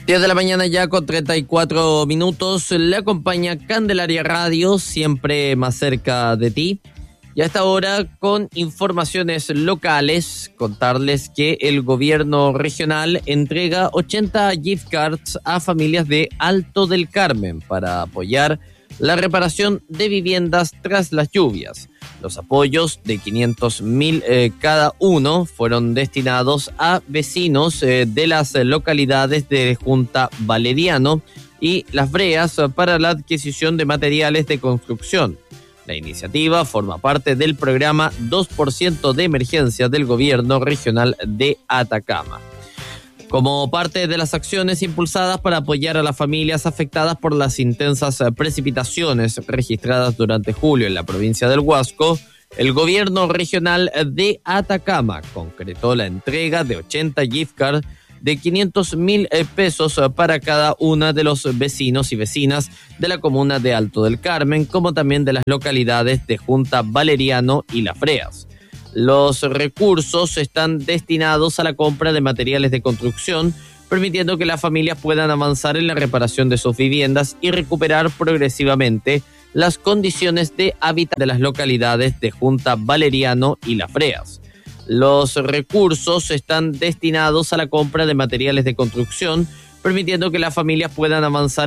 10 de la mañana ya con 34 minutos. Le acompaña Candelaria Radio, siempre más cerca de ti. Y a esta hora con informaciones locales, contarles que el gobierno regional entrega 80 gift cards a familias de Alto del Carmen para apoyar la reparación de viviendas tras las lluvias. Los apoyos de 500.000 cada uno fueron destinados a vecinos de las localidades de Junta Valeriano y Las Breas para la adquisición de materiales de construcción. La iniciativa forma parte del programa 2% de emergencia del gobierno regional de Atacama. Como parte de las acciones impulsadas para apoyar a las familias afectadas por las intensas precipitaciones registradas durante julio en la provincia del Huasco, el gobierno regional de Atacama concretó la entrega de 80 gift cards de 500.000 pesos para cada una de los vecinos y vecinas de la comuna de Alto del Carmen, como también de las localidades de Junta Valeriano y Las Breas. Los recursos están destinados a la compra de materiales de construcción, permitiendo que las familias puedan avanzar en la reparación de sus viviendas y recuperar progresivamente las condiciones de hábitat de las localidades de Junta Valeriano y Las Breas. Los recursos están destinados a la compra de materiales de construcción, permitiendo que las familias puedan avanzar